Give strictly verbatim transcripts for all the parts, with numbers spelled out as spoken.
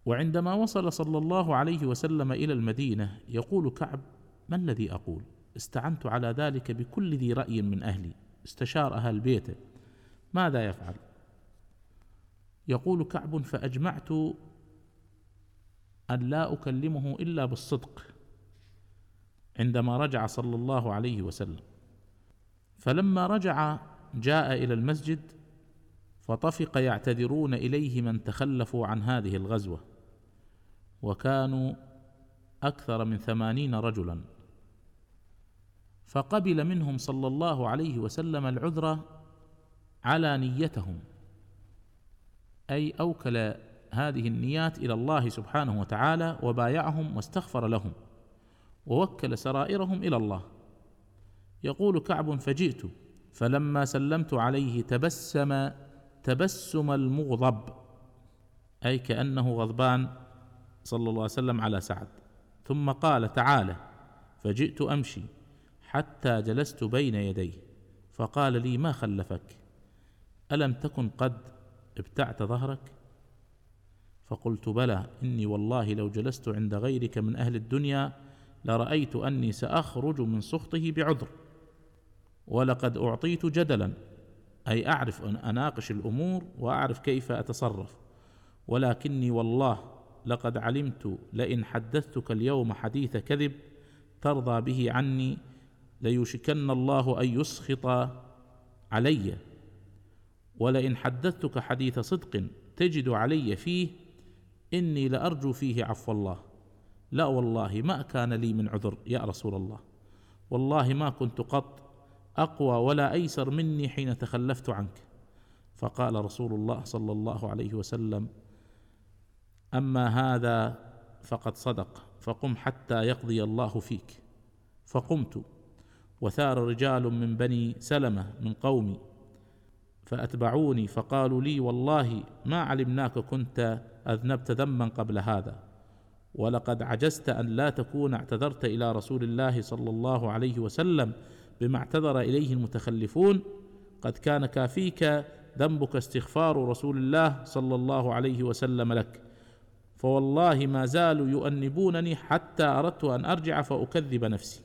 وعندما وصل صلى الله عليه وسلم إلى المدينة يقول كعب: ما الذي أقول؟ استعنت على ذلك بكل ذي رأي من أهلي، استشار أهل بيته ماذا يفعل. يقول كعب: فأجمعت أن لا أكلمه إلا بالصدق عندما رجع صلى الله عليه وسلم. فلما رجع جاء إلى المسجد، فطفق يعتذرون إليه من تخلفوا عن هذه الغزوة، وكانوا أكثر من ثمانين رجلا، فقبل منهم صلى الله عليه وسلم العذر على نيتهم، أي أوكل هذه النيات إلى الله سبحانه وتعالى وبايعهم واستغفر لهم ووكل سرائرهم إلى الله. يقول كعب: فجئت فلما سلمت عليه تبسم تبسم المغضب، أي كأنه غضبان صلى الله عليه وسلم على سعد، ثم قال: تعالى. فجئت أمشي حتى جلست بين يديه، فقال لي: ما خلفك؟ ألم تكن قد ابتعت ظهرك؟ فقلت: بلى، إني والله لو جلست عند غيرك من أهل الدنيا لرأيت أني سأخرج من سخطه بعذر، ولقد أعطيت جدلا، أي أعرف أن أناقش الأمور وأعرف كيف أتصرف، ولكني والله لقد علمت لئن حدثتك اليوم حديث كذب ترضى به عني ليوشكن الله أن يسخط علي، ولئن حدثتك حديث صدق تجد علي فيه إني لأرجو فيه عفو الله. لا والله ما كان لي من عذر يا رسول الله، والله ما كنت قط أقوى ولا أيسر مني حين تخلفت عنك. فقال رسول الله صلى الله عليه وسلم: أما هذا فقد صدق، فقم حتى يقضي الله فيك. فقمت، وثار رجال من بني سلمة من قومي فأتبعوني، فقالوا لي: والله ما علمناك كنت أذنبت ذنبا قبل هذا، ولقد عجزت أن لا تكون اعتذرت إلى رسول الله صلى الله عليه وسلم بما اعتذر إليه المتخلفون، قد كان كافيك ذنبك استغفار رسول الله صلى الله عليه وسلم لك، فوالله ما زالوا يؤنبونني حتى أردت أن أرجع فأكذب نفسي.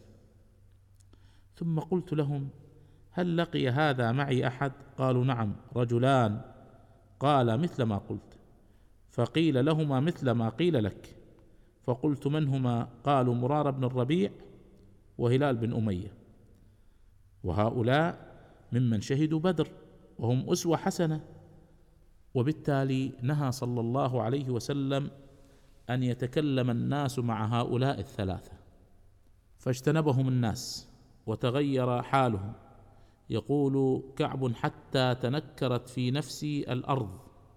ثم قلت لهم: هل لقي هذا معي أحد؟ قالوا: نعم، رجلان. قال: مثل ما قلت. فقيل لهما مثل ما قيل لك. فقلت: من هما؟ قالوا: مرار بن الربيع وهلال بن أمية، وهؤلاء ممن شهدوا بدر وهم أسوة حسنة. وبالتالي نهى صلى الله عليه وسلم أن يتكلم الناس مع هؤلاء الثلاثة، فاجتنبهم الناس وتغير حالهم. يقول كعب: حتى تنكرت في نفسي الأرض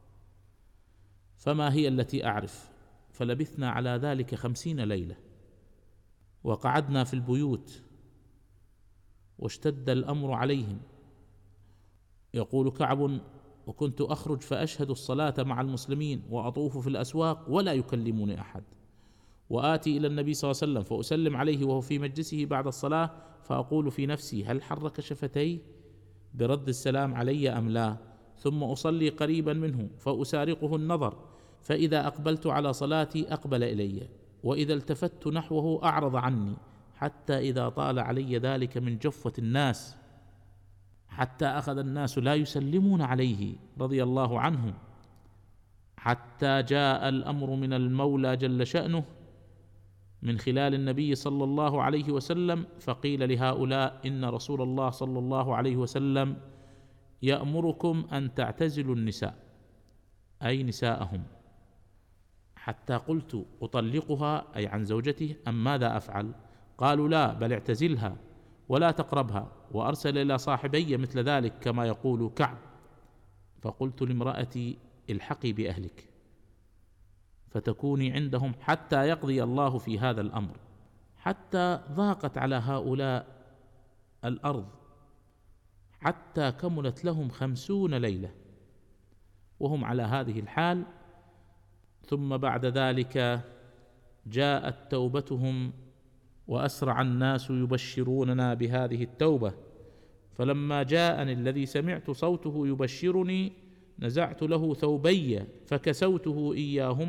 فما هي التي أعرف، فلبثنا على ذلك خمسين ليلة، وقعدنا في البيوت واشتد الأمر عليهم. يقول كعب: وكنت أخرج فأشهد الصلاة مع المسلمين وأطوف في الأسواق ولا يكلمني أحد، وآتي إلى النبي صلى الله عليه وسلم فأسلم عليه وهو في مجلسه بعد الصلاة، فأقول في نفسي: هل حرك شفتيه برد السلام علي أم لا؟ ثم أصلي قريبا منه فأسارقه النظر، فإذا أقبلت على صلاتي أقبل إلي، وإذا التفت نحوه أعرض عني، حتى إذا طال علي ذلك من جفة الناس حتى أخذ الناس لا يسلمون عليه رضي الله عنه، حتى جاء الأمر من المولى جل شأنه من خلال النبي صلى الله عليه وسلم، فقيل لهؤلاء: إن رسول الله صلى الله عليه وسلم يأمركم أن تعتزلوا النساء، أي نساءهم. حتى قلت: أطلقها أي عن زوجته أم ماذا أفعل؟ قالوا: لا، بل اعتزلها ولا تقربها. وأرسل إلى صاحبي مثل ذلك كما يقول كعب. فقلت لامرأتي: الحقي بأهلك فتكوني عندهم حتى يقضي الله في هذا الأمر. حتى ضاقت على هؤلاء الأرض حتى كملت لهم خمسون ليلة وهم على هذه الحال. ثم بعد ذلك جاءت توبتهم، وأسرع الناس يبشروننا بهذه التوبة. فلما جاءني الذي سمعت صوته يبشرني نزعت له ثوبي فكسوته إياهما